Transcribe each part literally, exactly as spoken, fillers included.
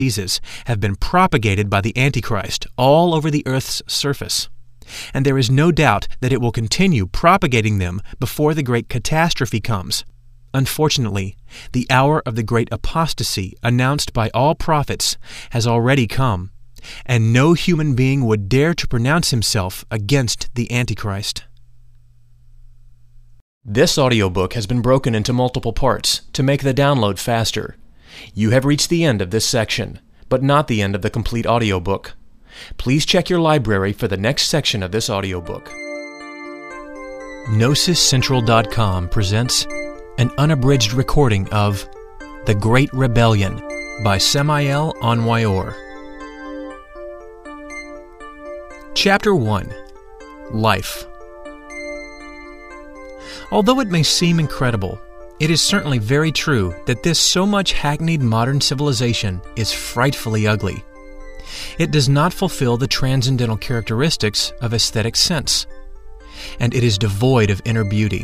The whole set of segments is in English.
diseases have been propagated by the Antichrist all over the earth's surface, and there is no doubt that it will continue propagating them before the great catastrophe comes. Unfortunately, the hour of the great apostasy announced by all prophets has already come, and no human being would dare to pronounce himself against the Antichrist. This audiobook has been broken into multiple parts to make the download faster. You have reached the end of this section, but not the end of the complete audiobook. Please check your library for the next section of this audiobook. Gnosis Central dot com presents an unabridged recording of The Great Rebellion by Samael Aun-Weor. Chapter one. Life. Although it may seem incredible, it is certainly very true that this so much hackneyed modern civilization is frightfully ugly. It does not fulfill the transcendental characteristics of aesthetic sense, and it is devoid of inner beauty.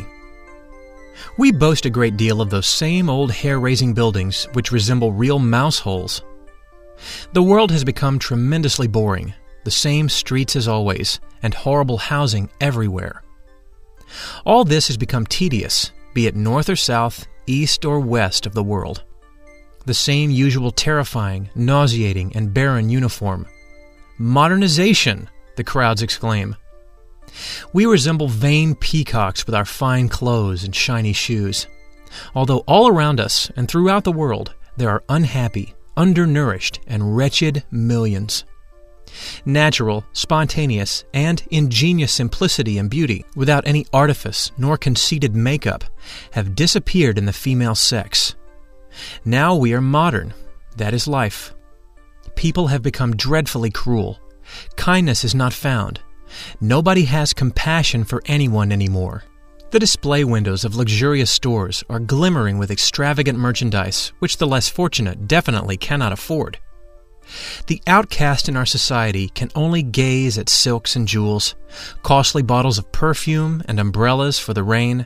We boast a great deal of those same old hair-raising buildings which resemble real mouse holes. The world has become tremendously boring, the same streets as always, and horrible housing everywhere. All this has become tedious, be it north or south, east or west of the world. The same usual terrifying, nauseating, and barren uniform. Modernization, the crowds exclaim. We resemble vain peacocks with our fine clothes and shiny shoes, although all around us and throughout the world there are unhappy, undernourished, and wretched millions. Natural, spontaneous, and ingenious simplicity and beauty, without any artifice nor conceited make-up, have disappeared in the female sex. Now we are modern. That is life. People have become dreadfully cruel. Kindness is not found. Nobody has compassion for anyone anymore. The display windows of luxurious stores are glimmering with extravagant merchandise which the less fortunate definitely cannot afford. The outcast in our society can only gaze at silks and jewels, costly bottles of perfume and umbrellas for the rain.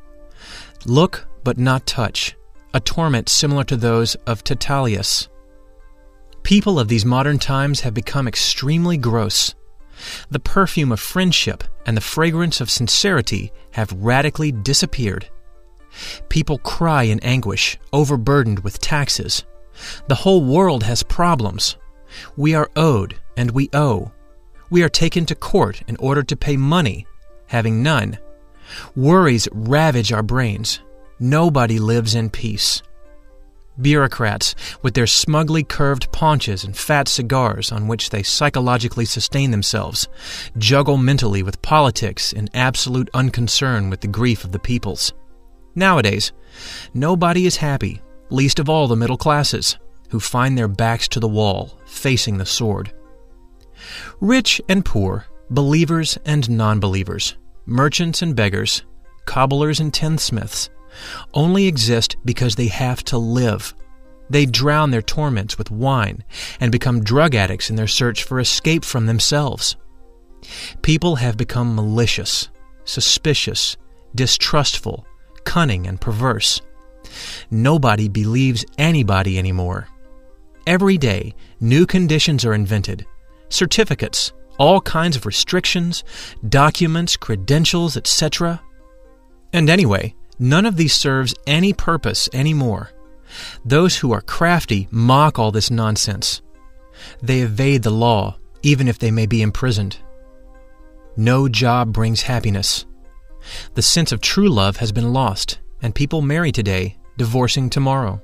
Look but not touch, a torment similar to those of Titalius. People of these modern times have become extremely gross. The perfume of friendship and the fragrance of sincerity have radically disappeared. People cry in anguish, overburdened with taxes. The whole world has problems. We are owed, and we owe. We are taken to court in order to pay money, having none. Worries ravage our brains. Nobody lives in peace. Bureaucrats, with their smugly curved paunches and fat cigars on which they psychologically sustain themselves, juggle mentally with politics in absolute unconcern with the grief of the peoples. Nowadays, nobody is happy, least of all the middle classes, who find their backs to the wall, facing the sword. Rich and poor, believers and non-believers, merchants and beggars, cobblers and tinsmiths, only exist because they have to live. They drown their torments with wine and become drug addicts in their search for escape from themselves. People have become malicious, suspicious, distrustful, cunning, and perverse. Nobody believes anybody anymore. Every day, new conditions are invented. Certificates, all kinds of restrictions, documents, credentials, et cetera. And anyway, none of these serves any purpose anymore. Those who are crafty mock all this nonsense. They evade the law, even if they may be imprisoned. No job brings happiness. The sense of true love has been lost, and people marry today, divorcing tomorrow.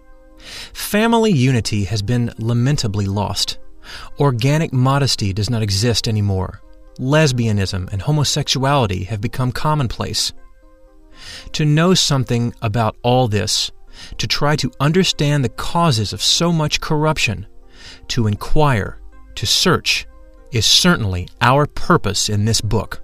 Family unity has been lamentably lost. Organic modesty does not exist anymore. Lesbianism and homosexuality have become commonplace. To know something about all this, to try to understand the causes of so much corruption, to inquire, to search, is certainly our purpose in this book.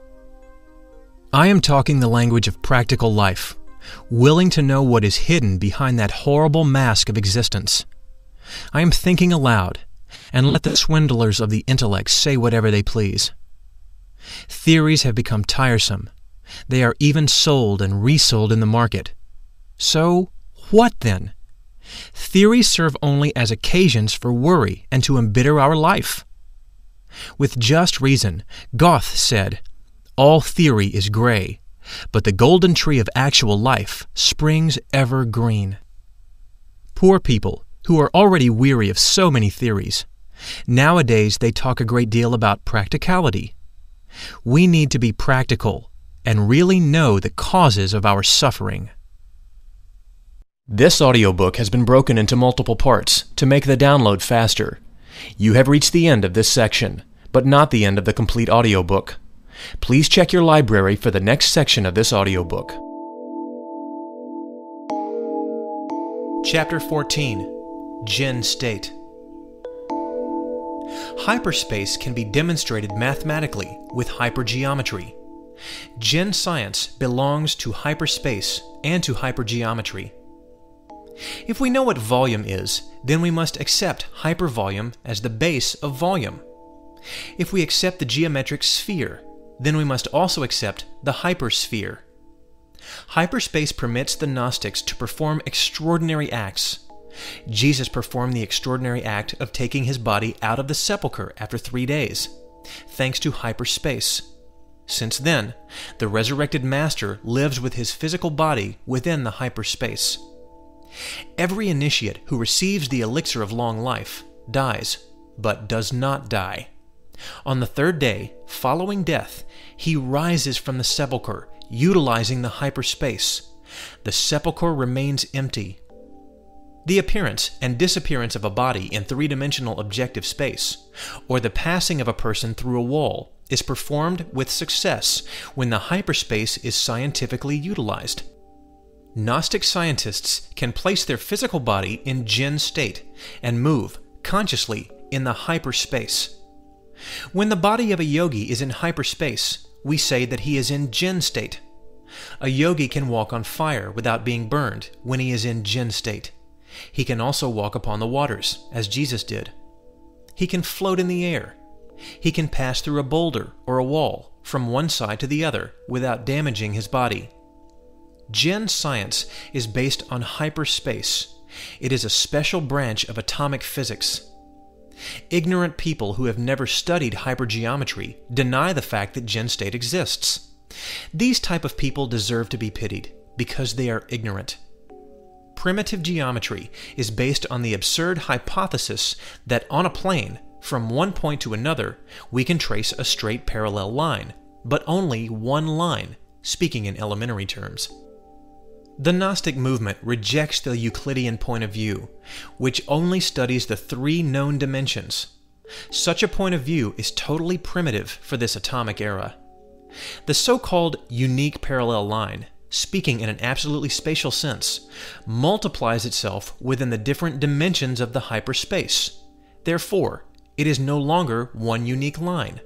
I am talking the language of practical life, willing to know what is hidden behind that horrible mask of existence. I am thinking aloud, and let the swindlers of the intellect say whatever they please. Theories have become tiresome. They are even sold and resold in the market. So, what then? Theories serve only as occasions for worry and to embitter our life. With just reason, Goethe said, "All theory is gray, but the golden tree of actual life springs ever green." Poor people, who are already weary of so many theories, nowadays they talk a great deal about practicality. We need to be practical and really know the causes of our suffering. This audiobook has been broken into multiple parts to make the download faster. You have reached the end of this section, but not the end of the complete audiobook. Please check your library for the next section of this audiobook. Chapter fourteen. Jinn State. Hyperspace can be demonstrated mathematically with hypergeometry. Jinn science belongs to hyperspace and to hypergeometry. If we know what volume is, then we must accept hypervolume as the base of volume. If we accept the geometric sphere, then we must also accept the hypersphere. Hyperspace permits the Gnostics to perform extraordinary acts. Jesus performed the extraordinary act of taking his body out of the sepulchre after three days, thanks to hyperspace. Since then, the resurrected Master lives with his physical body within the hyperspace. Every initiate who receives the elixir of long life dies, but does not die. On the third day, following death, he rises from the sepulchre, utilizing the hyperspace. The sepulchre remains empty. The appearance and disappearance of a body in three-dimensional objective space, or the passing of a person through a wall, is performed with success when the hyperspace is scientifically utilized. Gnostic scientists can place their physical body in Jinn state and move consciously in the hyperspace. When the body of a yogi is in hyperspace, we say that he is in Jinn state. A yogi can walk on fire without being burned when he is in Jinn state. He can also walk upon the waters, as Jesus did. He can float in the air. He can pass through a boulder or a wall from one side to the other without damaging his body. Jinn science is based on hyperspace. It is a special branch of atomic physics. Ignorant people who have never studied hypergeometry deny the fact that Jinn state exists. These type of people deserve to be pitied because they are ignorant. Primitive geometry is based on the absurd hypothesis that on a plane, from one point to another, we can trace a straight parallel line, but only one line, speaking in elementary terms. The Gnostic movement rejects the Euclidean point of view, which only studies the three known dimensions. Such a point of view is totally primitive for this atomic era. The so-called unique parallel line, speaking in an absolutely spatial sense, multiplies itself within the different dimensions of the hyperspace. Therefore, it is no longer one unique line.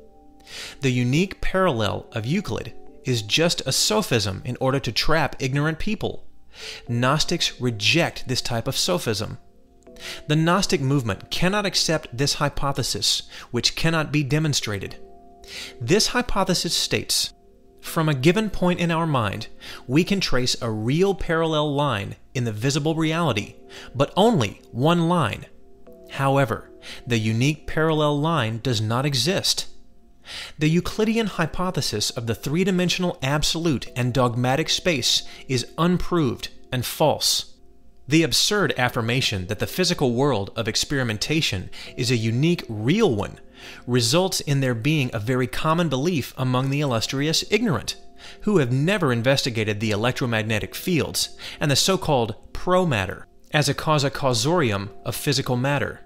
The unique parallel of Euclid is just a sophism in order to trap ignorant people. Gnostics reject this type of sophism. The Gnostic movement cannot accept this hypothesis, which cannot be demonstrated. This hypothesis states, from a given point in our mind, we can trace a real parallel line in the visible reality, but only one line. However, the unique parallel line does not exist. The Euclidean hypothesis of the three-dimensional absolute and dogmatic space is unproved and false. The absurd affirmation that the physical world of experimentation is a unique, real one results in there being a very common belief among the illustrious ignorant, who have never investigated the electromagnetic fields and the so-called pro-matter as a causa causorium of physical matter.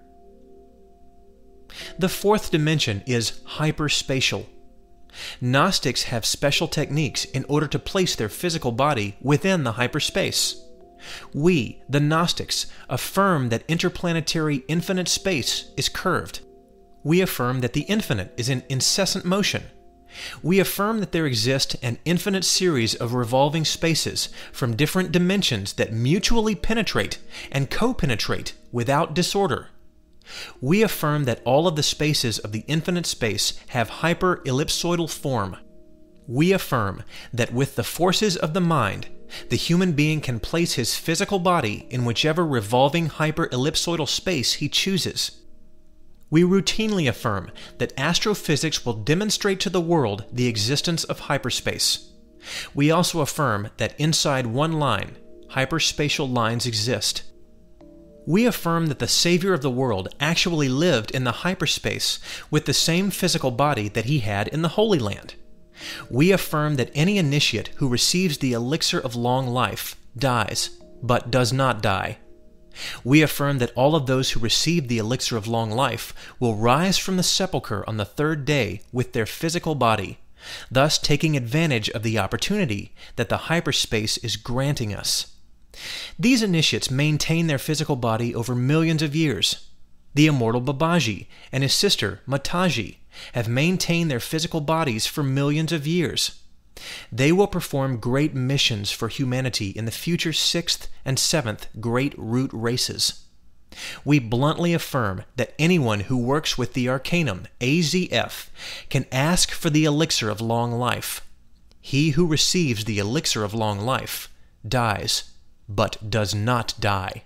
The fourth dimension is hyperspatial. Gnostics have special techniques in order to place their physical body within the hyperspace. We, the Gnostics, affirm that interplanetary infinite space is curved. We affirm that the infinite is in incessant motion. We affirm that there exists an infinite series of revolving spaces from different dimensions that mutually penetrate and co-penetrate without disorder. We affirm that all of the spaces of the infinite space have hyper-ellipsoidal form. We affirm that with the forces of the mind, the human being can place his physical body in whichever revolving hyperellipsoidal space he chooses. We routinely affirm that astrophysics will demonstrate to the world the existence of hyperspace. We also affirm that inside one line, hyperspatial lines exist. We affirm that the Savior of the world actually lived in the hyperspace with the same physical body that he had in the Holy Land. We affirm that any initiate who receives the elixir of long life dies, but does not die. We affirm that all of those who receive the elixir of long life will rise from the sepulchre on the third day with their physical body, thus taking advantage of the opportunity that the hyperspace is granting us. These initiates maintain their physical body over millions of years. The immortal Babaji and his sister Mataji have maintained their physical bodies for millions of years. They will perform great missions for humanity in the future sixth and seventh great root races. We bluntly affirm that anyone who works with the Arcanum A Z F can ask for the elixir of long life. He who receives the elixir of long life dies, but does not die.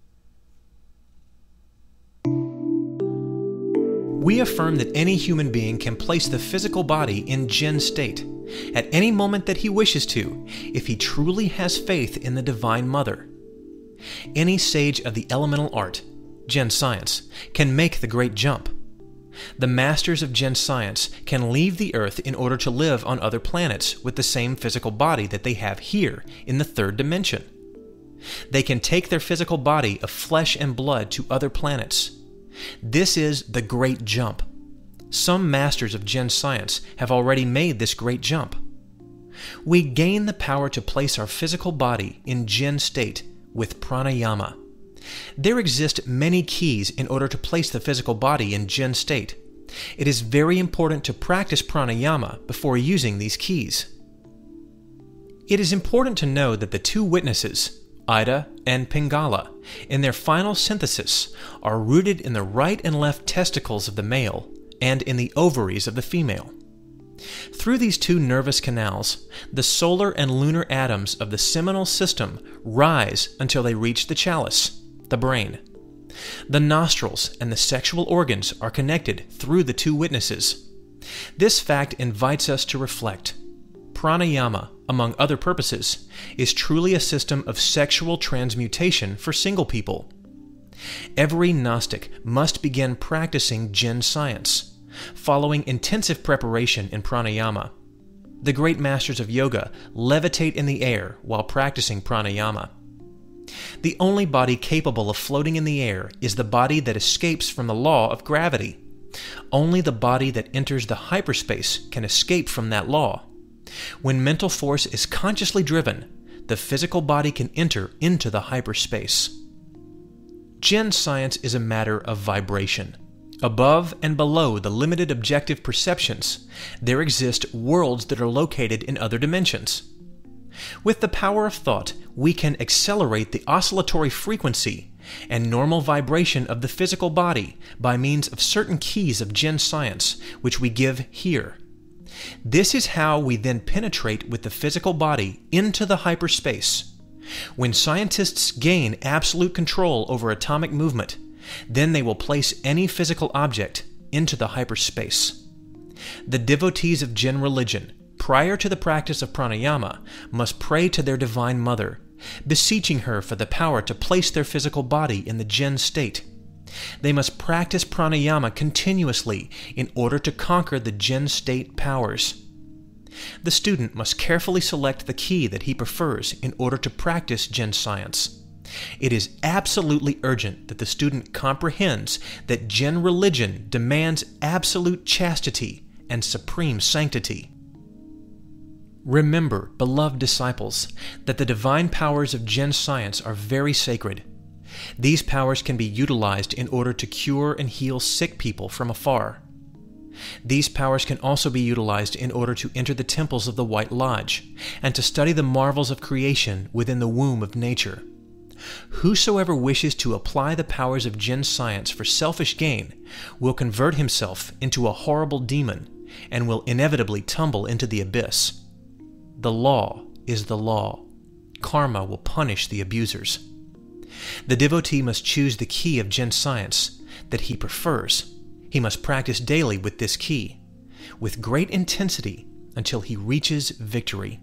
We affirm that any human being can place the physical body in Jinn state at any moment that he wishes to, if he truly has faith in the Divine Mother. Any sage of the elemental art, Jinn science, can make the great jump. The masters of Jinn science can leave the earth in order to live on other planets with the same physical body that they have here in the third dimension. They can take their physical body of flesh and blood to other planets. This is the great jump. Some masters of Jinn science have already made this great jump. We gain the power to place our physical body in Jinn state with pranayama. There exist many keys in order to place the physical body in Jinn state. It is very important to practice pranayama before using these keys. It is important to know that the two witnesses, Ida and Pingala, in their final synthesis, are rooted in the right and left testicles of the male and in the ovaries of the female. Through these two nervous canals, the solar and lunar atoms of the seminal system rise until they reach the chalice, the brain. The nostrils and the sexual organs are connected through the two witnesses. This fact invites us to reflect. Pranayama, among other purposes, is truly a system of sexual transmutation for single people. Every Gnostic must begin practicing Jinn science, following intensive preparation in pranayama. The great masters of yoga levitate in the air while practicing pranayama. The only body capable of floating in the air is the body that escapes from the law of gravity. Only the body that enters the hyperspace can escape from that law. When mental force is consciously driven, the physical body can enter into the hyperspace. Jinn science is a matter of vibration. Above and below the limited objective perceptions, there exist worlds that are located in other dimensions. With the power of thought, we can accelerate the oscillatory frequency and normal vibration of the physical body by means of certain keys of Jinn science, which we give here. This is how we then penetrate with the physical body into the hyperspace. When scientists gain absolute control over atomic movement, then they will place any physical object into the hyperspace. The devotees of Jinn religion, prior to the practice of pranayama, must pray to their Divine Mother, beseeching her for the power to place their physical body in the Jinn state. They must practice pranayama continuously in order to conquer the Jinn state powers. The student must carefully select the key that he prefers in order to practice Jinn science. It is absolutely urgent that the student comprehends that Jinn religion demands absolute chastity and supreme sanctity. Remember, beloved disciples, that the divine powers of Jinn science are very sacred. These powers can be utilized in order to cure and heal sick people from afar. These powers can also be utilized in order to enter the temples of the White Lodge and to study the marvels of creation within the womb of nature. Whosoever wishes to apply the powers of Jinn science for selfish gain will convert himself into a horrible demon and will inevitably tumble into the abyss. The law is the law. karma will punish the abusers. The devotee must choose the key of Jin science that he prefers. He must practice daily with this key, with great intensity, until he reaches victory.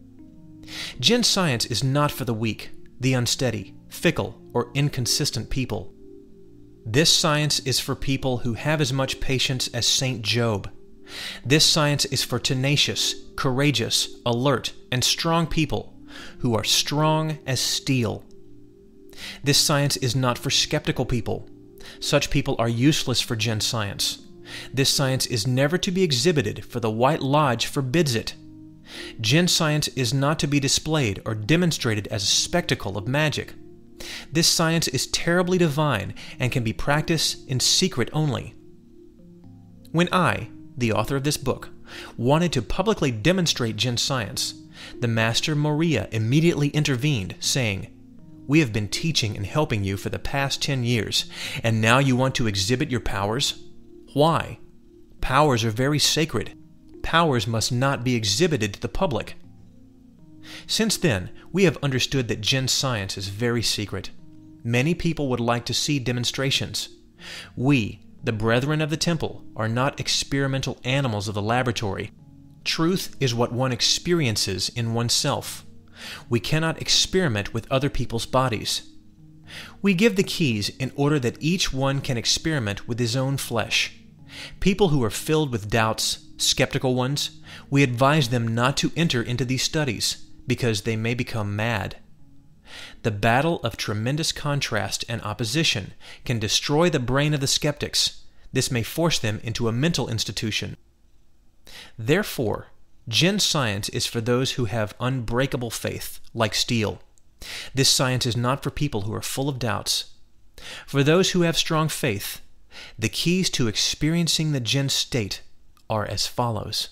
Jin science is not for the weak, the unsteady, fickle, or inconsistent people. This science is for people who have as much patience as Saint Job. This science is for tenacious, courageous, alert, and strong people who are strong as steel. This science is not for skeptical people. Such people are useless for Jin science. This science is never to be exhibited, for the White Lodge forbids it. Jin science is not to be displayed or demonstrated as a spectacle of magic. This science is terribly divine and can be practiced in secret only. When I, the author of this book, wanted to publicly demonstrate Jin science, the Master Moriya immediately intervened, saying, "We have been teaching and helping you for the past ten years, and now you want to exhibit your powers? Why? Powers are very sacred. Powers must not be exhibited to the public." Since then, we have understood that Jin science is very secret. Many people would like to see demonstrations. We, the brethren of the temple, are not experimental animals of the laboratory. Truth is what one experiences in oneself. We cannot experiment with other people's bodies. We give the keys in order that each one can experiment with his own flesh. People who are filled with doubts, skeptical ones, we advise them not to enter into these studies, because they may become mad. The battle of tremendous contrast and opposition can destroy the brain of the skeptics. This may force them into a mental institution. Therefore, Jin science is for those who have unbreakable faith, like steel. This science is not for people who are full of doubts. For those who have strong faith, the keys to experiencing the Jin state are as follows.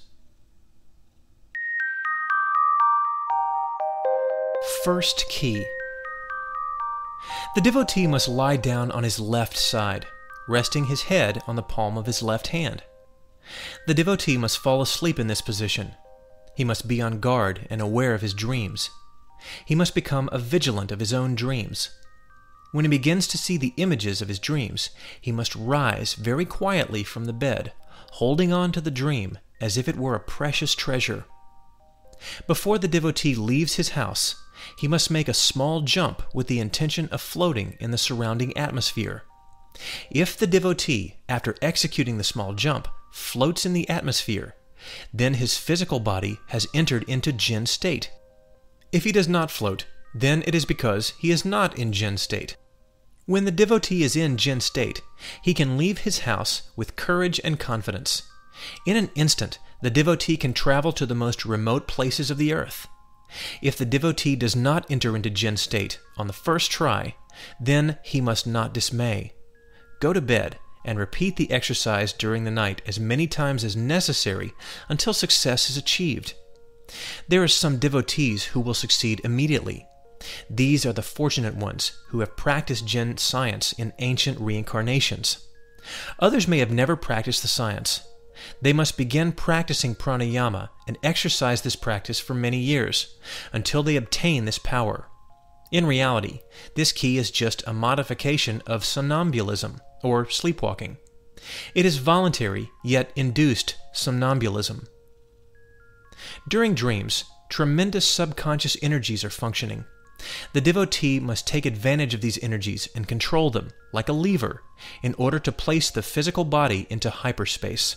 First key. The devotee must lie down on his left side, resting his head on the palm of his left hand. The devotee must fall asleep in this position. He must be on guard and aware of his dreams. He must become a vigilant of his own dreams. When he begins to see the images of his dreams, he must rise very quietly from the bed, holding on to the dream as if it were a precious treasure. Before the devotee leaves his house, he must make a small jump with the intention of floating in the surrounding atmosphere. If the devotee, after executing the small jump, floats in the atmosphere, then his physical body has entered into Jin state. If he does not float, then it is because he is not in Jin state. When the devotee is in Jin state, he can leave his house with courage and confidence. In an instant, the devotee can travel to the most remote places of the earth. If the devotee does not enter into Jin state on the first try, then he must not dismay. Go to bed and repeat the exercise during the night as many times as necessary until success is achieved. There are some devotees who will succeed immediately. These are the fortunate ones who have practiced Jin science in ancient reincarnations. Others may have never practiced the science. They must begin practicing pranayama and exercise this practice for many years, until they obtain this power. In reality, this key is just a modification of somnambulism, or sleepwalking. It is voluntary, yet induced somnambulism. During dreams, tremendous subconscious energies are functioning. The devotee must take advantage of these energies and control them, like a lever, in order to place the physical body into hyperspace.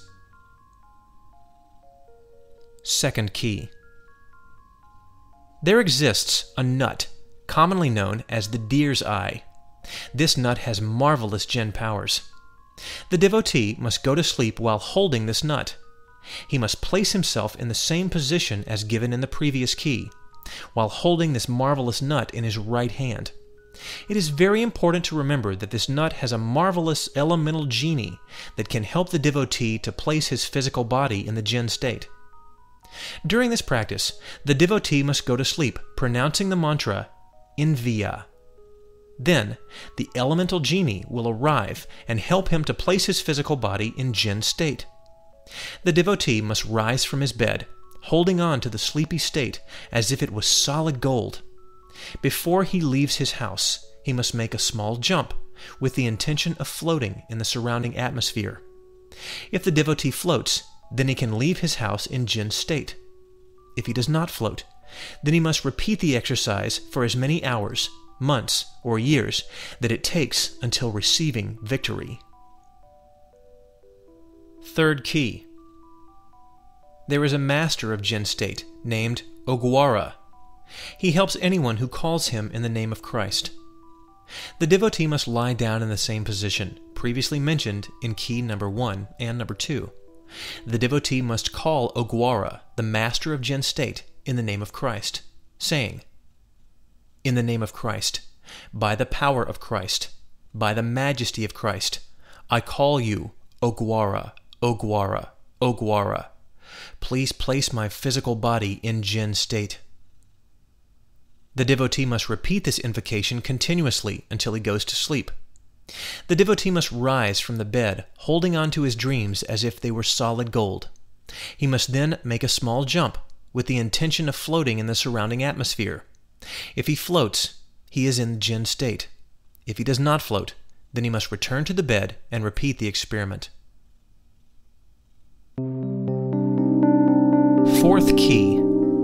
Second key. There exists a nut, commonly known as the deer's eye. This nut has marvelous Jin powers. The devotee must go to sleep while holding this nut. He must place himself in the same position as given in the previous key, while holding this marvelous nut in his right hand. It is very important to remember that this nut has a marvelous elemental genie that can help the devotee to place his physical body in the Jin state. During this practice, the devotee must go to sleep, pronouncing the mantra, Inviya. Then, the elemental genie will arrive and help him to place his physical body in Jin state. The devotee must rise from his bed, holding on to the sleepy state as if it was solid gold. Before he leaves his house, he must make a small jump with the intention of floating in the surrounding atmosphere. If the devotee floats, then he can leave his house in Jin state. If he does not float, then he must repeat the exercise for as many hours, months, or years that it takes until receiving victory. Third key. There is a master of Jin state named Ogwara. He helps anyone who calls him in the name of Christ. The devotee must lie down in the same position previously mentioned in key number one and number two. The devotee must call Ogwara, the master of Jin state, in the name of Christ, saying, "In the name of Christ, by the power of Christ, by the majesty of Christ, I call you, Ogwara, Ogwara, Ogwara. Please place my physical body in Jin state." The devotee must repeat this invocation continuously until he goes to sleep. The devotee must rise from the bed, holding on to his dreams as if they were solid gold. He must then make a small jump with the intention of floating in the surrounding atmosphere. If he floats, he is in Jin state. If he does not float, then he must return to the bed and repeat the experiment. Fourth key.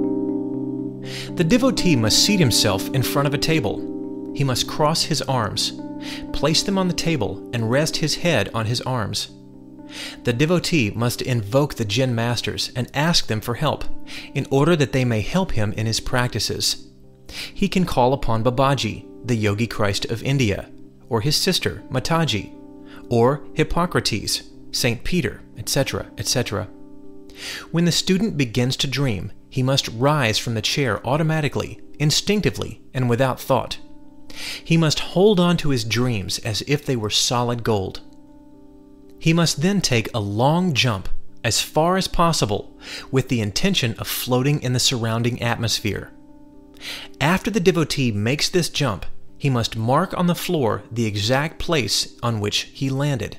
The devotee must seat himself in front of a table. He must cross his arms, place them on the table, and rest his head on his arms. The devotee must invoke the Jin masters and ask them for help, in order that they may help him in his practices. He can call upon Babaji, the Yogi Christ of India, or his sister, Mataji, or Hippocrates, Saint Peter, et cetera, et cetera. When the student begins to dream, he must rise from the chair automatically, instinctively, and without thought. He must hold on to his dreams as if they were solid gold. He must then take a long jump, as far as possible, with the intention of floating in the surrounding atmosphere. After the devotee makes this jump, he must mark on the floor the exact place on which he landed.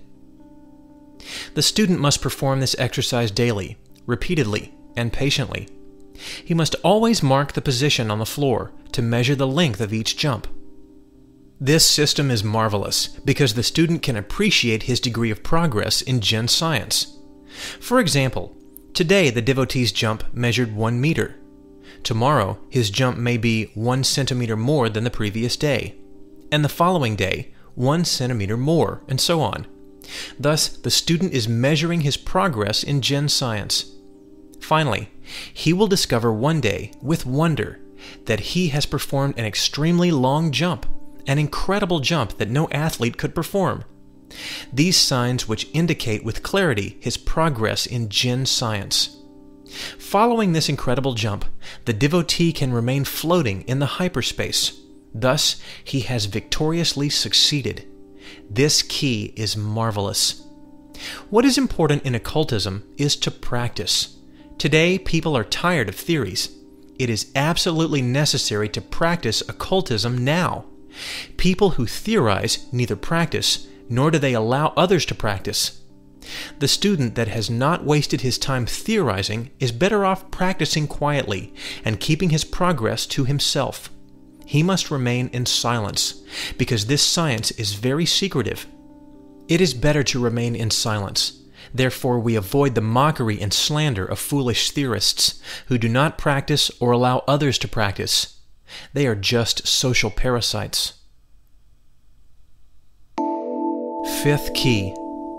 The student must perform this exercise daily, repeatedly, and patiently. He must always mark the position on the floor to measure the length of each jump. This system is marvelous because the student can appreciate his degree of progress in Jin science. For example, today the devotee's jump measured one meter. Tomorrow his jump may be one centimeter more than the previous day, and the following day one centimeter more, and so on. Thus, the student is measuring his progress in Jin science. Finally, he will discover one day, with wonder, that he has performed an extremely long jump, an incredible jump that no athlete could perform. These signs which indicate with clarity his progress in Jin science. Following this incredible jump, the devotee can remain floating in the hyperspace. Thus, he has victoriously succeeded. This key is marvelous. What is important in occultism is to practice. Today, people are tired of theories. It is absolutely necessary to practice occultism now. People who theorize neither practice, nor do they allow others to practice. The student that has not wasted his time theorizing is better off practicing quietly and keeping his progress to himself. He must remain in silence, because this science is very secretive. It is better to remain in silence. Therefore, we avoid the mockery and slander of foolish theorists who do not practice or allow others to practice. They are just social parasites. Fifth key.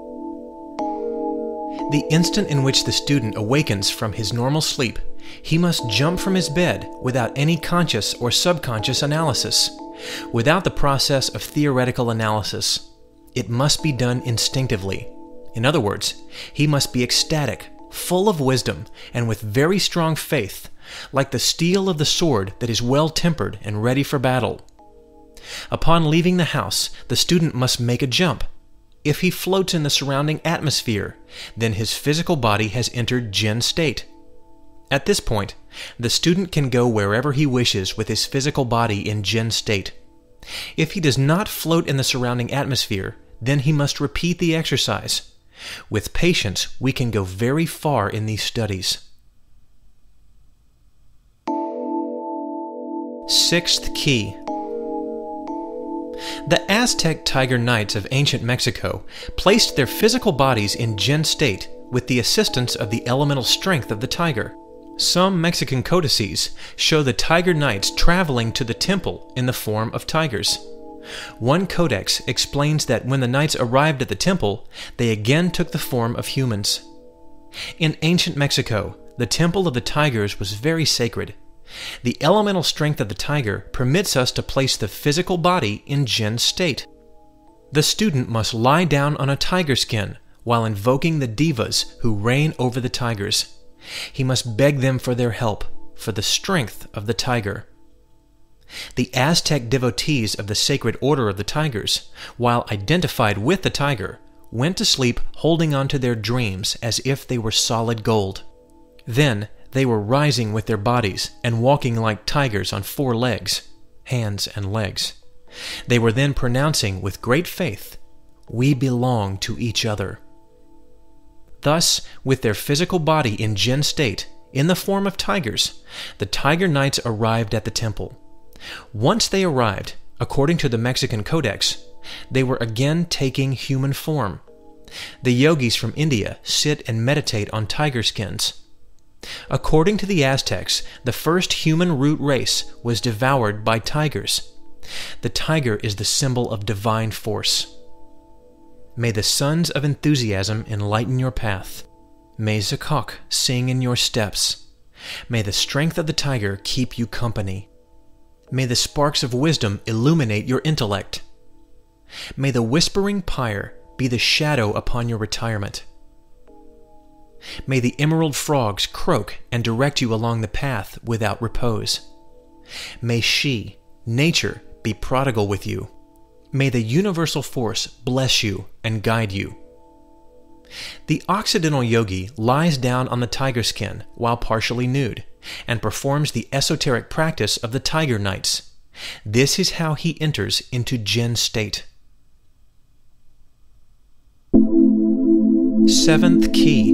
The instant in which the student awakens from his normal sleep, he must jump from his bed without any conscious or subconscious analysis, without the process of theoretical analysis. It must be done instinctively. In other words, he must be ecstatic, full of wisdom, and with very strong faith, like the steel of the sword that is well tempered and ready for battle. Upon leaving the house, the student must make a jump. If he floats in the surrounding atmosphere, then his physical body has entered Jin state. At this point, the student can go wherever he wishes with his physical body in Jin state. If he does not float in the surrounding atmosphere, then he must repeat the exercise. With patience, we can go very far in these studies. Sixth key. The Aztec Tiger Knights of ancient Mexico placed their physical bodies in Zen state with the assistance of the elemental strength of the tiger. Some Mexican codices show the Tiger Knights traveling to the temple in the form of tigers. One codex explains that when the knights arrived at the temple, they again took the form of humans. In ancient Mexico, the Temple of the Tigers was very sacred. The elemental strength of the tiger permits us to place the physical body in Zen state. The student must lie down on a tiger skin while invoking the devas who reign over the tigers. He must beg them for their help, for the strength of the tiger. The Aztec devotees of the Sacred Order of the Tigers, while identified with the tiger, went to sleep holding on to their dreams as if they were solid gold. Then they were rising with their bodies and walking like tigers on four legs, hands and legs. They were then pronouncing with great faith, "We belong to each other." Thus, with their physical body in Zen state, in the form of tigers, the Tiger Knights arrived at the temple. Once they arrived, according to the Mexican Codex, they were again taking human form. The yogis from India sit and meditate on tiger skins. According to the Aztecs, the first human root race was devoured by tigers. The tiger is the symbol of divine force. May the sons of enthusiasm enlighten your path. May Zakok sing in your steps. May the strength of the tiger keep you company. May the sparks of wisdom illuminate your intellect. May the whispering pyre be the shadow upon your retirement. May the emerald frogs croak and direct you along the path without repose. May she, nature, be prodigal with you. May the universal force bless you and guide you. The Occidental yogi lies down on the tiger skin while partially nude and performs the esoteric practice of the Tiger Knights. This is how he enters into Zen state. Seventh key.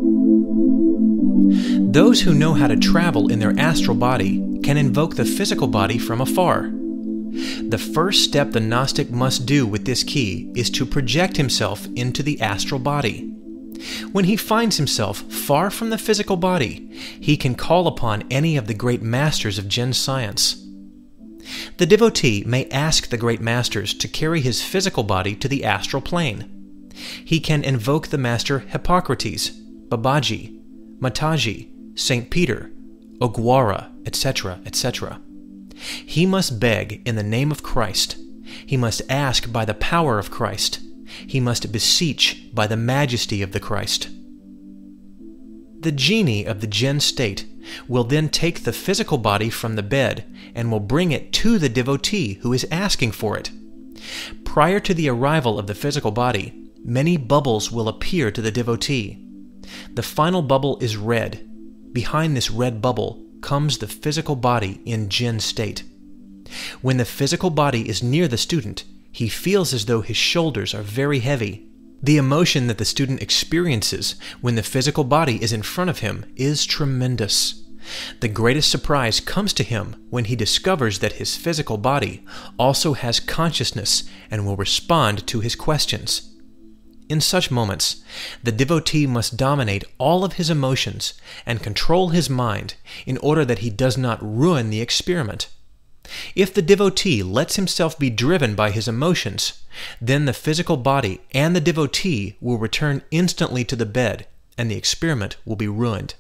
Those who know how to travel in their astral body can invoke the physical body from afar. The first step the Gnostic must do with this key is to project himself into the astral body. When he finds himself far from the physical body, he can call upon any of the great masters of Zen science. The devotee may ask the great masters to carry his physical body to the astral plane. He can invoke the master Hippocrates, Babaji, Mataji, Saint Peter, Ogwara, et cetera, et cetera. He must beg in the name of Christ. He must ask by the power of Christ. He must beseech by the majesty of the Christ. The genie of the Zen state will then take the physical body from the bed and will bring it to the devotee who is asking for it. Prior to the arrival of the physical body, many bubbles will appear to the devotee. The final bubble is red. Behind this red bubble comes the physical body in Zen state. When the physical body is near the student, he feels as though his shoulders are very heavy. The emotion that the student experiences when the physical body is in front of him is tremendous. The greatest surprise comes to him when he discovers that his physical body also has consciousness and will respond to his questions. In such moments, the devotee must dominate all of his emotions and control his mind in order that he does not ruin the experiment. If the devotee lets himself be driven by his emotions, then the physical body and the devotee will return instantly to the bed and the experiment will be ruined.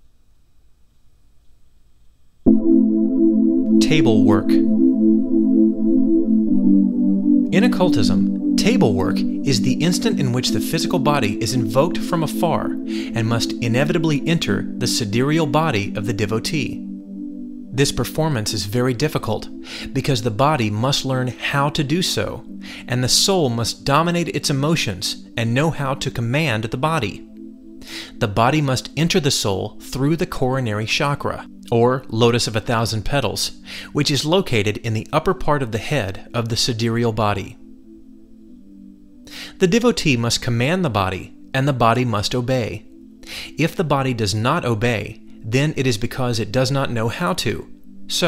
Table work. In occultism, table work is the instant in which the physical body is invoked from afar and must inevitably enter the sidereal body of the devotee. This performance is very difficult because the body must learn how to do so, and the soul must dominate its emotions and know how to command the body. The body must enter the soul through the coronary chakra, or lotus of a thousand petals, which is located in the upper part of the head of the sidereal body. The devotee must command the body, and the body must obey. If the body does not obey, then it is because it does not know how to. So,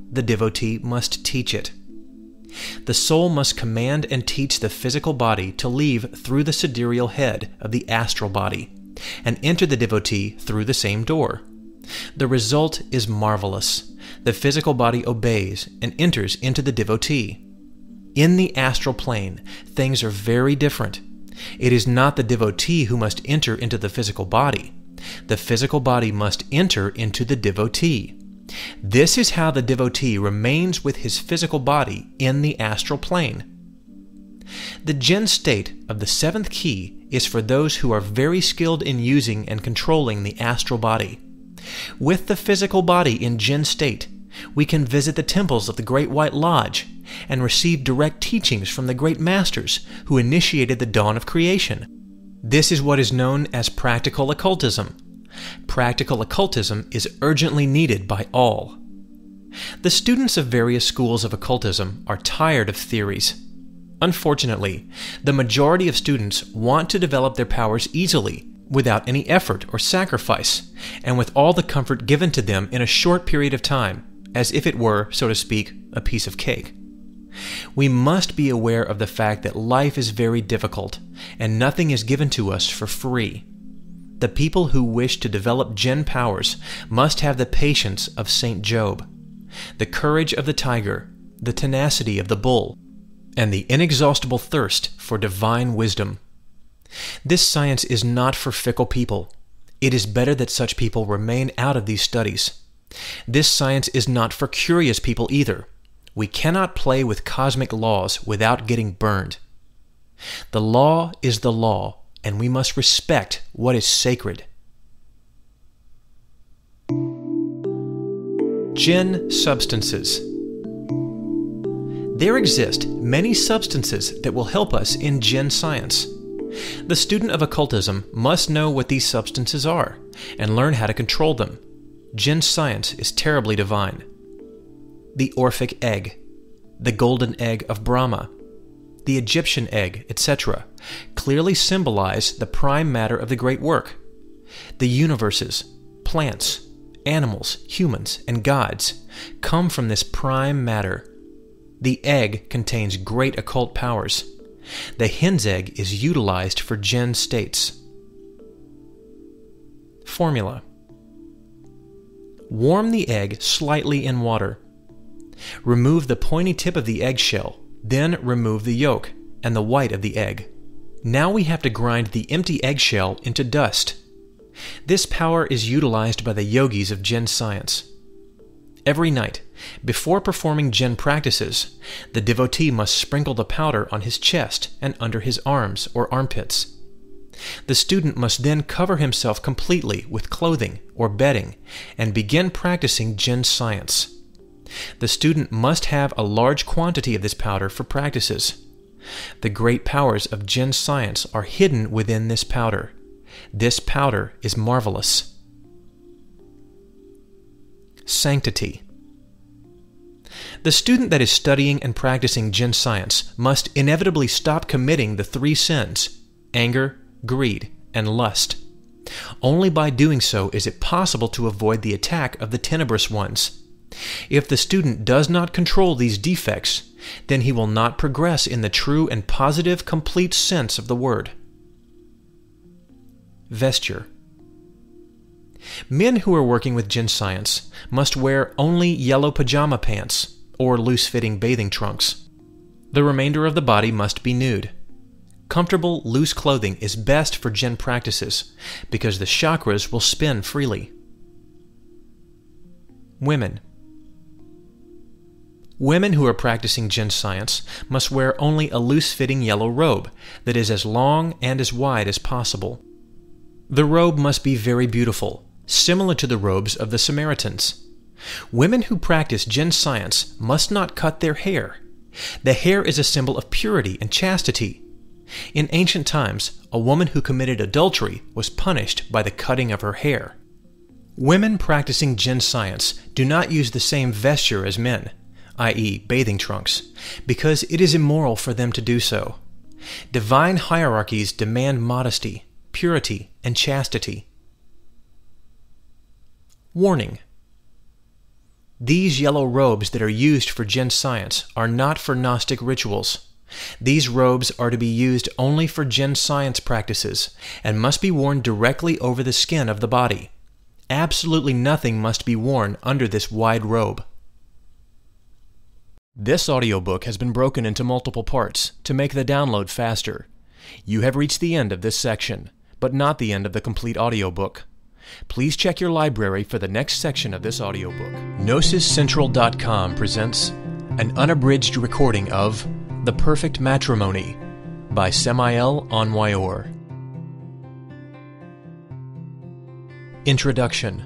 the devotee must teach it. The soul must command and teach the physical body to leave through the sidereal head of the astral body and enter the devotee through the same door. The result is marvelous. The physical body obeys and enters into the devotee. In the astral plane, things are very different. It is not the devotee who must enter into the physical body. The physical body must enter into the devotee. This is how the devotee remains with his physical body in the astral plane. The Jin state of the seventh key is for those who are very skilled in using and controlling the astral body. With the physical body in Jin state, we can visit the temples of the Great White Lodge and receive direct teachings from the great masters who initiated the dawn of creation. This is what is known as practical occultism. Practical occultism is urgently needed by all. The students of various schools of occultism are tired of theories. Unfortunately, the majority of students want to develop their powers easily, without any effort or sacrifice, and with all the comfort given to them in a short period of time, as if it were, so to speak, a piece of cake. We must be aware of the fact that life is very difficult, and nothing is given to us for free. The people who wish to develop Jin powers must have the patience of Saint Job, the courage of the tiger, the tenacity of the bull, and the inexhaustible thirst for divine wisdom. This science is not for fickle people. It is better that such people remain out of these studies. This science is not for curious people either. We cannot play with cosmic laws without getting burned. The law is the law, and we must respect what is sacred. Jin substances. There exist many substances that will help us in Jin science. The student of occultism must know what these substances are and learn how to control them. Jin science is terribly divine. The Orphic egg, the golden egg of Brahma, the Egyptian egg, et cetera, clearly symbolize the prime matter of the great work. The universes, plants, animals, humans, and gods come from this prime matter. The egg contains great occult powers. The hen's egg is utilized for Jin states. Formula. Warm the egg slightly in water. Remove the pointy tip of the eggshell, then remove the yolk and the white of the egg. Now we have to grind the empty eggshell into dust. This power is utilized by the yogis of Jin science. Every night, before performing Jin practices, the devotee must sprinkle the powder on his chest and under his arms or armpits. The student must then cover himself completely with clothing or bedding and begin practicing Jin science. The student must have a large quantity of this powder for practices. The great powers of Jin science are hidden within this powder. This powder is marvelous. Sanctity. The student that is studying and practicing Jin science must inevitably stop committing the three sins: anger, greed, and lust. Only by doing so is it possible to avoid the attack of the tenebrous ones. If the student does not control these defects, then he will not progress in the true and positive, complete sense of the word. Vesture. Men who are working with Jin science must wear only yellow pajama pants or loose-fitting bathing trunks. The remainder of the body must be nude. Comfortable, loose clothing is best for Jin practices because the chakras will spin freely. Women. Women who are practicing Jin science must wear only a loose-fitting yellow robe that is as long and as wide as possible. The robe must be very beautiful, similar to the robes of the Samaritans. Women who practice Jin science must not cut their hair. The hair is a symbol of purity and chastity. In ancient times, a woman who committed adultery was punished by the cutting of her hair. Women practicing Jin science do not use the same vesture as men, that is bathing trunks, because it is immoral for them to do so. Divine hierarchies demand modesty, purity, and chastity. Warning. These yellow robes that are used for Jin science are not for Gnostic rituals. These robes are to be used only for Jin science practices and must be worn directly over the skin of the body. Absolutely nothing must be worn under this wide robe. This audiobook has been broken into multiple parts to make the download faster. You have reached the end of this section, but not the end of the complete audiobook. Please check your library for the next section of this audiobook. Gnosis Central dot com presents an unabridged recording of The Perfect Matrimony by Samael Aun-Weor. Introduction.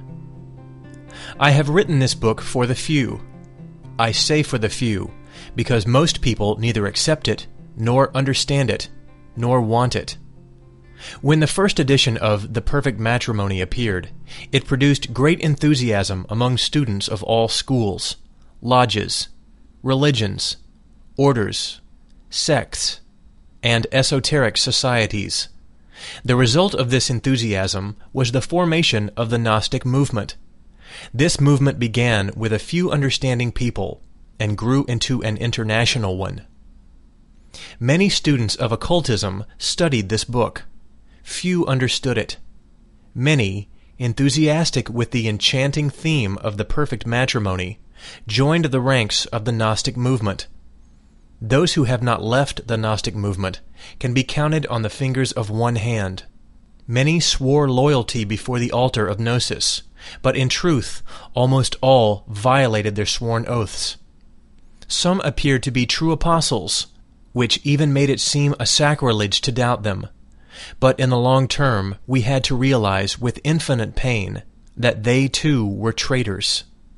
I have written this book for the few. I say for the few, because most people neither accept it, nor understand it, nor want it. When the first edition of The Perfect Matrimony appeared, it produced great enthusiasm among students of all schools, lodges, religions, orders, sects, and esoteric societies. The result of this enthusiasm was the formation of the Gnostic movement. This movement began with a few understanding people and grew into an international one. Many students of occultism studied this book. Few understood it. Many, enthusiastic with the enchanting theme of the perfect matrimony, joined the ranks of the Gnostic movement. Those who have not left the Gnostic movement can be counted on the fingers of one hand. Many swore loyalty before the altar of Gnosis, but in truth, almost all violated their sworn oaths. Some appeared to be true apostles, which even made it seem a sacrilege to doubt them. But in the long term, we had to realize with infinite pain that they too were traitors.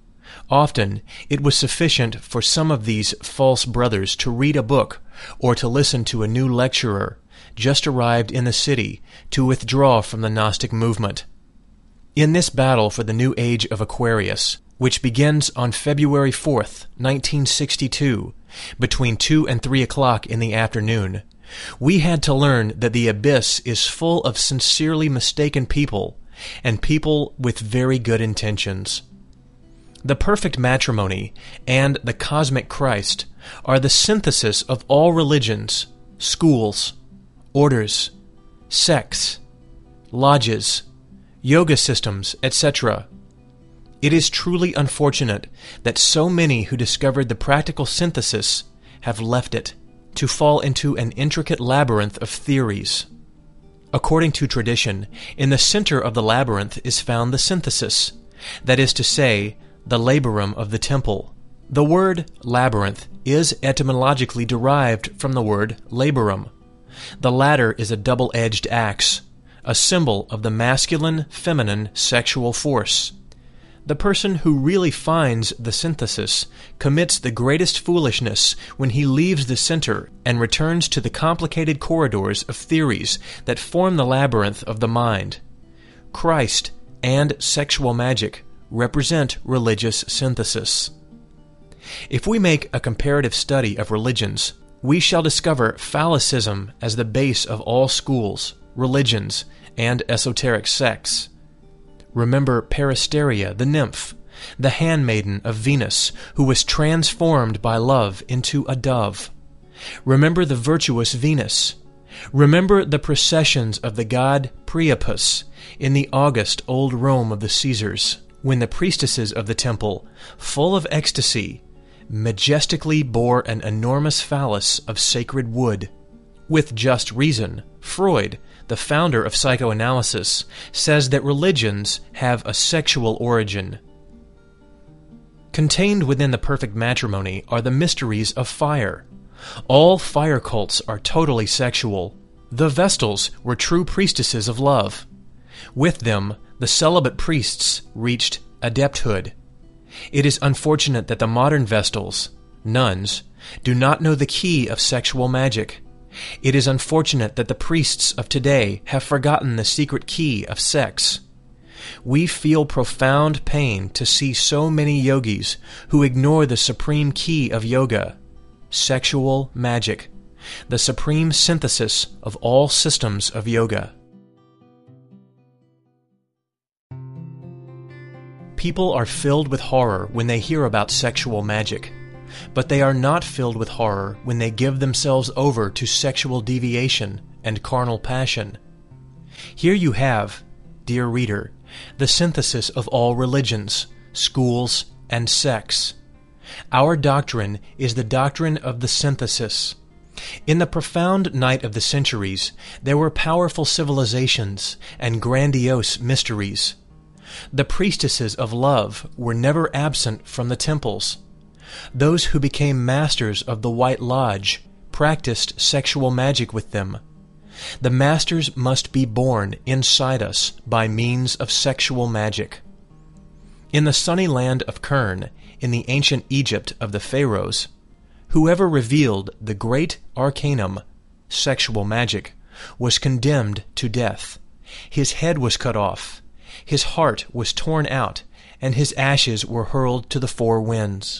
Often, it was sufficient for some of these false brothers to read a book or to listen to a new lecturer, just arrived in the city, to withdraw from the Gnostic movement. In this battle for the new age of Aquarius, which begins on February fourth, nineteen sixty-two, between two and three o'clock in the afternoon, we had to learn that the abyss is full of sincerely mistaken people, and people with very good intentions. The perfect matrimony and the cosmic Christ are the synthesis of all religions, schools, orders, sects, lodges, yoga systems, et cetera. It is truly unfortunate that so many who discovered the practical synthesis have left it to fall into an intricate labyrinth of theories. According to tradition, in the center of the labyrinth is found the synthesis, that is to say, the laborum of the temple. The word labyrinth is etymologically derived from the word laborum. The latter is a double-edged axe, a symbol of the masculine-feminine sexual force. The person who really finds the synthesis commits the greatest foolishness when he leaves the center and returns to the complicated corridors of theories that form the labyrinth of the mind. Christ and sexual magic represent religious synthesis. If we make a comparative study of religions, we shall discover phallicism as the base of all schools, religions, and esoteric sects. Remember Peristeria, the nymph, the handmaiden of Venus, who was transformed by love into a dove. Remember the virtuous Venus. Remember the processions of the god Priapus in the august old Rome of the Caesars, when the priestesses of the temple, full of ecstasy, majestically bore an enormous phallus of sacred wood. With just reason, Freud, the founder of psychoanalysis, says that religions have a sexual origin. Contained within the perfect matrimony are the mysteries of fire. All fire cults are totally sexual. The Vestals were true priestesses of love. With them, the celibate priests reached adepthood. It is unfortunate that the modern Vestals, nuns, do not know the key of sexual magic. It is unfortunate that the priests of today have forgotten the secret key of sex. We feel profound pain to see so many yogis who ignore the supreme key of yoga, sexual magic, the supreme synthesis of all systems of yoga. People are filled with horror when they hear about sexual magic, but they are not filled with horror when they give themselves over to sexual deviation and carnal passion. Here you have, dear reader, the synthesis of all religions, schools, and sects. Our doctrine is the doctrine of the synthesis. In the profound night of the centuries, there were powerful civilizations and grandiose mysteries. The priestesses of love were never absent from the temples. Those who became masters of the White Lodge practiced sexual magic with them. The masters must be born inside us by means of sexual magic. In the sunny land of Kern, in the ancient Egypt of the Pharaohs, whoever revealed the great arcanum, sexual magic, was condemned to death. His head was cut off, his heart was torn out, and his ashes were hurled to the four winds.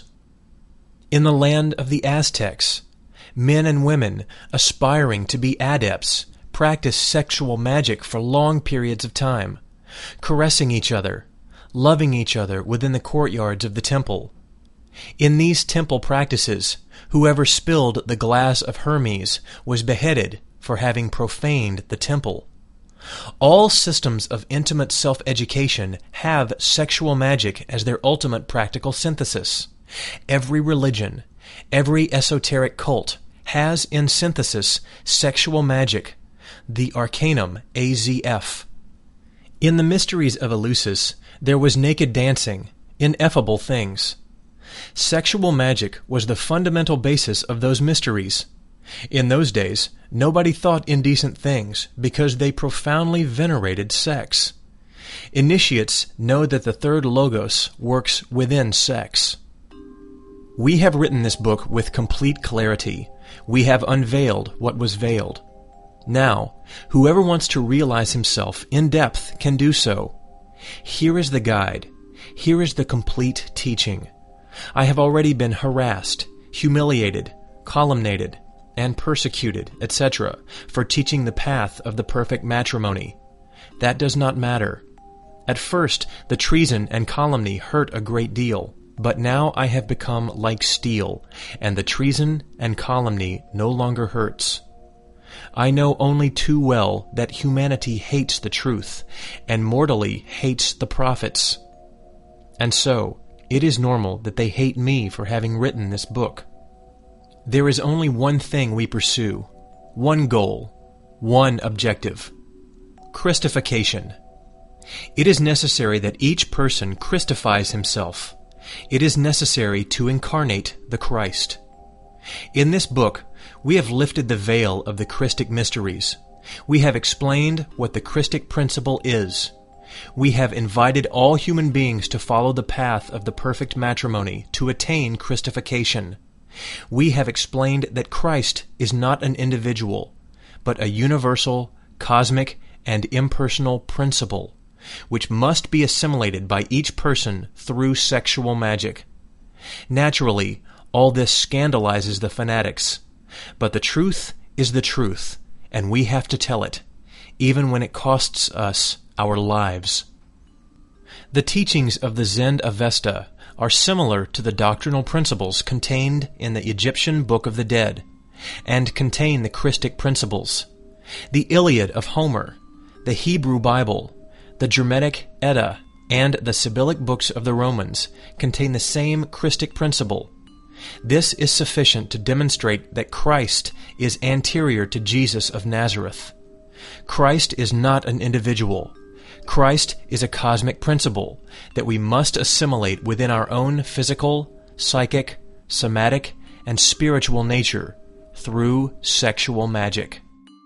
In the land of the Aztecs, men and women, aspiring to be adepts, practiced sexual magic for long periods of time, caressing each other, loving each other within the courtyards of the temple. In these temple practices, whoever spilled the glass of Hermes was beheaded for having profaned the temple. All systems of intimate self-education have sexual magic as their ultimate practical synthesis. Every religion, every esoteric cult has in synthesis sexual magic, the arcanum A Z F. In the mysteries of Eleusis, there was naked dancing, ineffable things. Sexual magic was the fundamental basis of those mysteries. In those days, nobody thought indecent things because they profoundly venerated sex. Initiates know that the third logos works within sex. We have written this book with complete clarity. We have unveiled what was veiled. Now, whoever wants to realize himself in depth can do so. Here is the guide. Here is the complete teaching. I have already been harassed, humiliated, calumniated, and persecuted, et cetera, for teaching the path of the perfect matrimony. That does not matter. At first, the treason and calumny hurt a great deal, but now I have become like steel, and the treason and calumny no longer hurts. I know only too well that humanity hates the truth, and mortally hates the prophets. And so, it is normal that they hate me for having written this book. There is only one thing we pursue, one goal, one objective: Christification. It is necessary that each person Christifies himself. It is necessary to incarnate the Christ. In this book, we have lifted the veil of the Christic mysteries. We have explained what the Christic principle is. We have invited all human beings to follow the path of the perfect matrimony to attain Christification. We have explained that Christ is not an individual, but a universal, cosmic, and impersonal principle, which must be assimilated by each person through sexual magic. Naturally, all this scandalizes the fanatics, but the truth is the truth, and we have to tell it, even when it costs us our lives. The teachings of the Zend Avesta are similar to the doctrinal principles contained in the Egyptian Book of the Dead, and contain the Christic principles. The Iliad of Homer, the Hebrew Bible, the Germanic Edda, and the Sibyllic books of the Romans contain the same Christic principle. This is sufficient to demonstrate that Christ is anterior to Jesus of Nazareth. Christ is not an individual. Christ is a cosmic principle that we must assimilate within our own physical, psychic, somatic, and spiritual nature through sexual magic.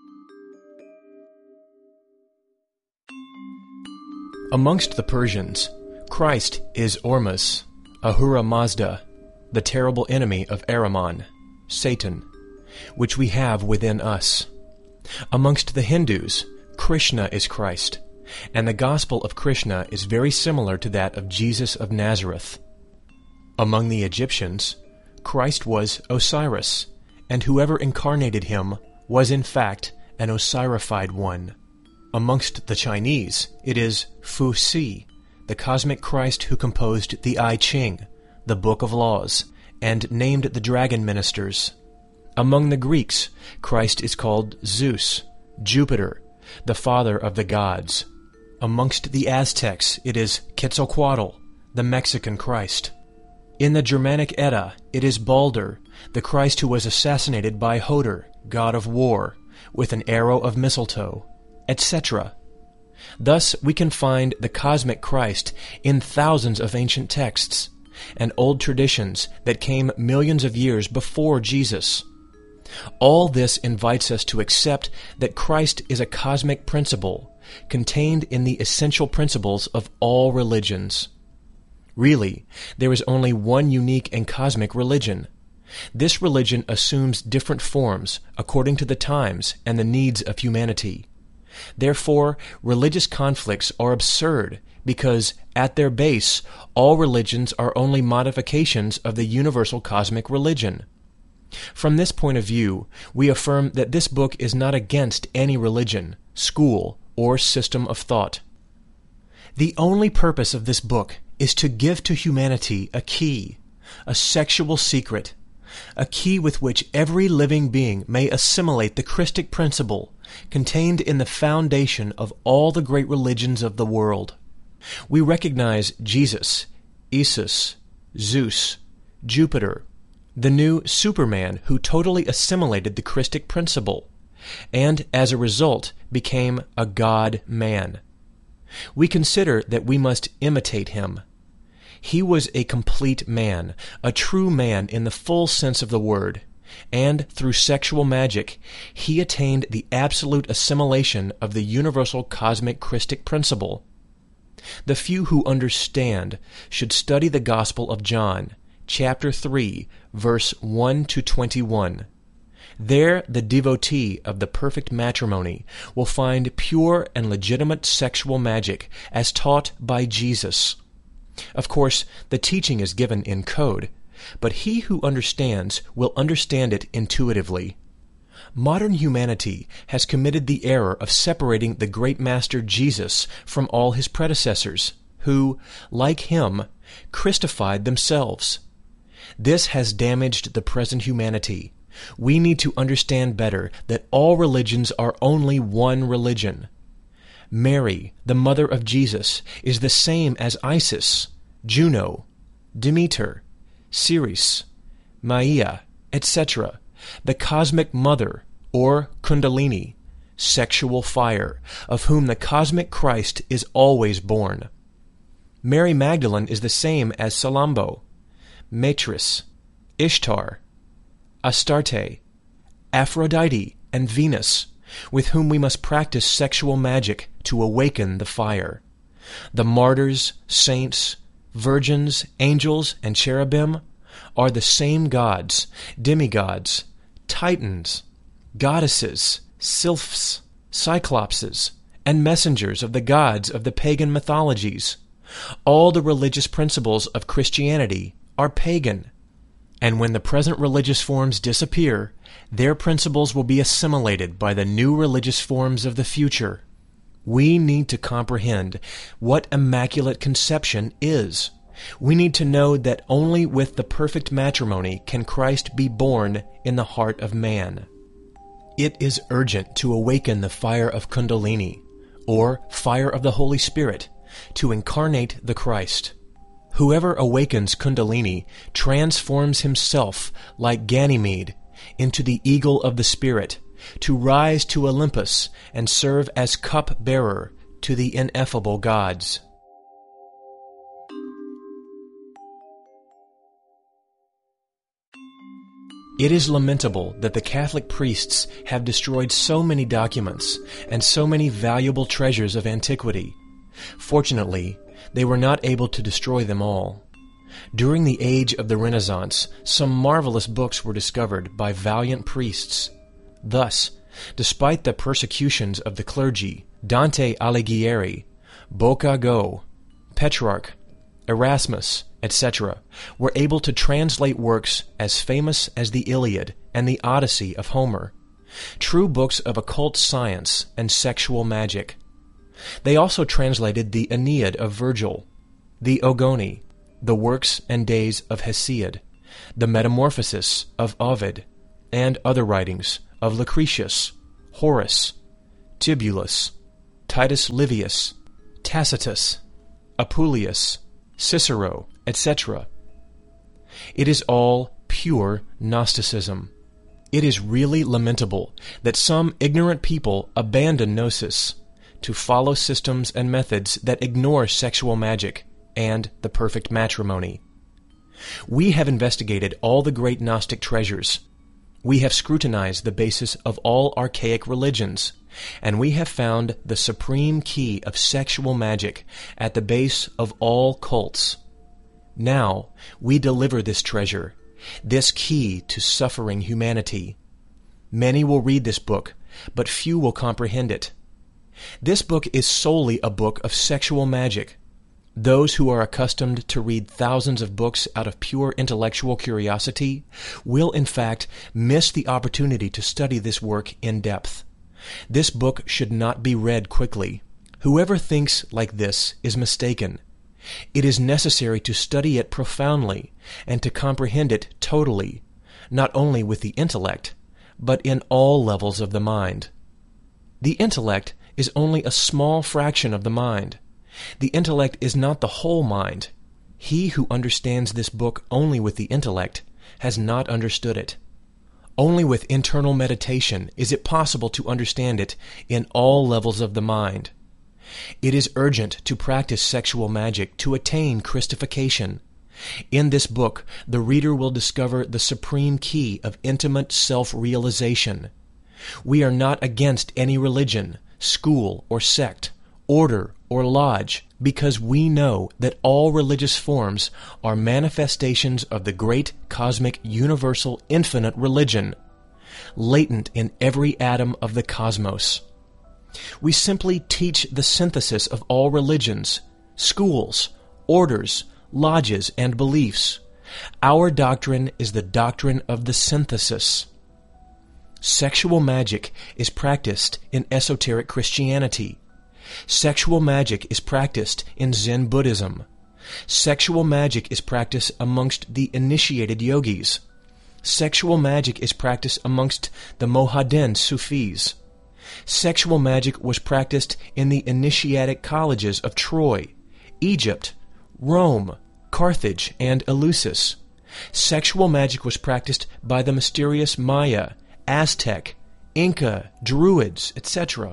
Amongst the Persians, Christ is Ormus, Ahura Mazda, the terrible enemy of Ahriman, Satan, which we have within us. Amongst the Hindus, Krishna is Christ, and the gospel of Krishna is very similar to that of Jesus of Nazareth. Among the Egyptians, Christ was Osiris, and whoever incarnated him was in fact an Osirified one. Amongst the Chinese, it is Fu Si, the cosmic Christ who composed the I Ching, the Book of Laws, and named the dragon ministers. Among the Greeks, Christ is called Zeus, Jupiter, the father of the gods. Amongst the Aztecs, it is Quetzalcoatl, the Mexican Christ. In the Germanic Edda, it is Balder, the Christ who was assassinated by Hoder, god of war, with an arrow of mistletoe, et cetera. Thus we can find the cosmic Christ in thousands of ancient texts and old traditions that came millions of years before Jesus. All this invites us to accept that Christ is a cosmic principle contained in the essential principles of all religions. Really, there is only one unique and cosmic religion. This religion assumes different forms according to the times and the needs of humanity. Therefore, religious conflicts are absurd because, at their base, all religions are only modifications of the universal cosmic religion. From this point of view, we affirm that this book is not against any religion, school, or system of thought. The only purpose of this book is to give to humanity a key, a sexual secret, a key with which every living being may assimilate the Christic principle contained in the foundation of all the great religions of the world. We recognize Jesus, Isis, Zeus, Jupiter, the new Superman who totally assimilated the Christic principle, and as a result became a God-man. We consider that we must imitate him. He was a complete man, a true man in the full sense of the word, and through sexual magic, he attained the absolute assimilation of the universal cosmic Christic principle. The few who understand should study the Gospel of John, chapter three, verse one to twenty-one. There, the devotee of the perfect matrimony will find pure and legitimate sexual magic as taught by Jesus. Of course, the teaching is given in code, but he who understands will understand it intuitively. Modern humanity has committed the error of separating the great master Jesus from all his predecessors, who, like him, Christified themselves. This has damaged the present humanity. We need to understand better that all religions are only one religion. Mary, the mother of Jesus, is the same as Isis, Juno, Demeter, Ceres, Maia, et cetera, the cosmic mother, or Kundalini, sexual fire, of whom the cosmic Christ is always born. Mary Magdalene is the same as Salambo, Matris, Ishtar, Astarte, Aphrodite, and Venus, with whom we must practice sexual magic to awaken the fire. The martyrs, saints, virgins, angels, and cherubim are the same gods, demigods, titans, goddesses, sylphs, cyclopses, and messengers of the gods of the pagan mythologies. All the religious principles of Christianity are pagan, and when the present religious forms disappear, their principles will be assimilated by the new religious forms of the future. We need to comprehend what Immaculate Conception is. We need to know that only with the perfect matrimony can Christ be born in the heart of man. It is urgent to awaken the fire of Kundalini, or fire of the Holy Spirit, to incarnate the Christ. Whoever awakens Kundalini transforms himself, like Ganymede, into the eagle of the Spirit, to rise to Olympus and serve as cup-bearer to the ineffable gods. It is lamentable that the Catholic priests have destroyed so many documents and so many valuable treasures of antiquity. Fortunately, they were not able to destroy them all. During the age of the Renaissance, some marvelous books were discovered by valiant priests. Thus, despite the persecutions of the clergy, Dante Alighieri, Boccago, Petrarch, Erasmus, et cetera, were able to translate works as famous as the Iliad and the Odyssey of Homer, true books of occult science and sexual magic. They also translated the Aeneid of Virgil, the Ogoni, the Works and Days of Hesiod, the Metamorphoses of Ovid, and other writings of Lucretius, Horace, Tibullus, Titus Livius, Tacitus, Apuleius, Cicero, et cetera. It is all pure Gnosticism. It is really lamentable that some ignorant people abandon gnosis to follow systems and methods that ignore sexual magic and the perfect matrimony. We have investigated all the great Gnostic treasures. We have scrutinized the basis of all archaic religions, and we have found the supreme key of sexual magic at the base of all cults. Now we deliver this treasure, this key to suffering humanity. Many will read this book, but few will comprehend it. This book is solely a book of sexual magic. Those who are accustomed to read thousands of books out of pure intellectual curiosity will in fact miss the opportunity to study this work in depth. This book should not be read quickly. Whoever thinks like this is mistaken. It is necessary to study it profoundly and to comprehend it totally, not only with the intellect, but in all levels of the mind. The intellect is only a small fraction of the mind. The intellect is not the whole mind. He who understands this book only with the intellect has not understood it. Only with internal meditation is it possible to understand it in all levels of the mind. It is urgent to practice sexual magic to attain Christification. In this book, the reader will discover the supreme key of intimate self-realization. We are not against any religion, school, or sect, order, or lodge, because we know that all religious forms are manifestations of the great cosmic universal infinite religion, latent in every atom of the cosmos. We simply teach the synthesis of all religions, schools, orders, lodges, and beliefs. Our doctrine is the doctrine of the synthesis. Sexual magic is practiced in esoteric Christianity. Sexual magic is practiced in Zen Buddhism. Sexual magic is practiced amongst the initiated yogis. Sexual magic is practiced amongst the Mohammedan Sufis. Sexual magic was practiced in the initiatic colleges of Troy, Egypt, Rome, Carthage, and Eleusis. Sexual magic was practiced by the mysterious Maya, Aztec, Inca, Druids, et cetera.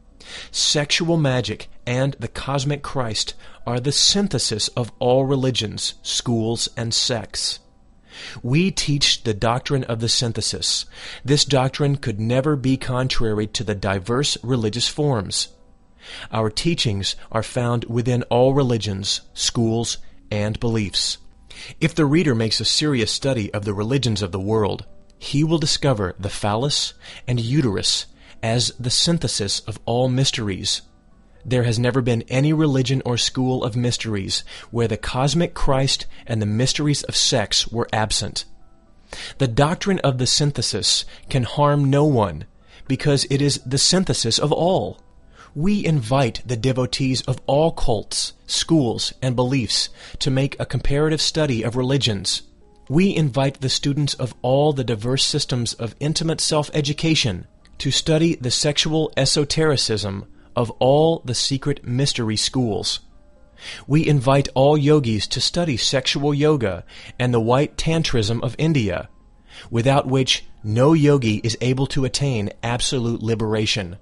Sexual magic and the cosmic Christ are the synthesis of all religions, schools, and sects. We teach the doctrine of the synthesis. This doctrine could never be contrary to the diverse religious forms. Our teachings are found within all religions, schools, and beliefs. If the reader makes a serious study of the religions of the world, he will discover the phallus and uterus as the synthesis of all mysteries. There has never been any religion or school of mysteries where the cosmic Christ and the mysteries of sex were absent. The doctrine of the synthesis can harm no one because it is the synthesis of all. We invite the devotees of all cults, schools, and beliefs to make a comparative study of religions. We invite the students of all the diverse systems of intimate self-education to study the sexual esotericism of all the secret mystery schools. We invite all yogis to study sexual yoga and the white tantrism of India, without which no yogi is able to attain absolute liberation.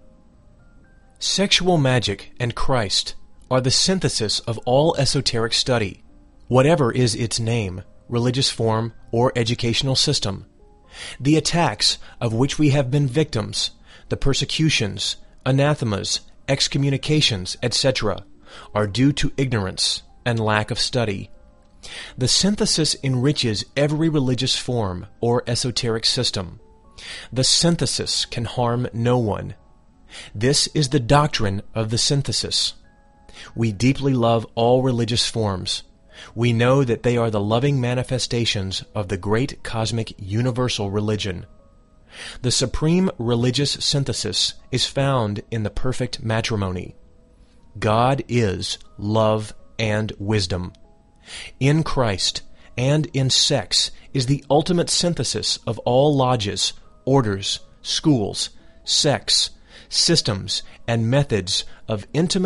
Sexual magic and Christ are the synthesis of all esoteric study, whatever is its name, religious form, or educational system. The attacks of which we have been victims, the persecutions, anathemas, excommunications, et cetera, are due to ignorance and lack of study. The synthesis enriches every religious form or esoteric system. The synthesis can harm no one. This is the doctrine of the synthesis. We deeply love all religious forms. We know that they are the loving manifestations of the great cosmic universal religion. The supreme religious synthesis is found in the perfect matrimony. God is love and wisdom. In Christ and in sex is the ultimate synthesis of all lodges, orders, schools, sects, systems, and methods of intimate